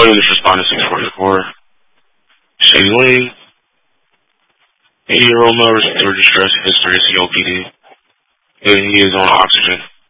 Calling this respondent 644. Shady Lane. 80-year-old male respiratory distress history of COPD. And he is on oxygen.